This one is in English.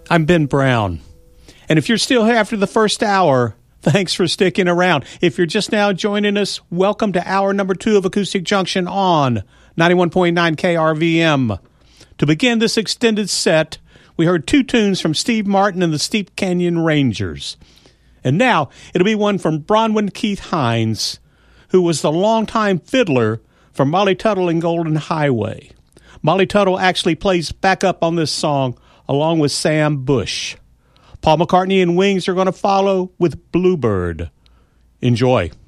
I'm Ben Brown. And if you're still here after the first hour, thanks for sticking around. If you're just now joining us, welcome to hour number 2 of Acoustic Junction on 91.9 KRVM. To begin this extended set, we heard 2 tunes from Steve Martin and the Steep Canyon Rangers. And now, it'll be one from Bronwyn Keith Hines, who was the longtime fiddler for Molly Tuttle and Golden Highway. Molly Tuttle actually plays backup on this song along with Sam Bush. Paul McCartney and Wings are going to follow with Bluebird. Enjoy.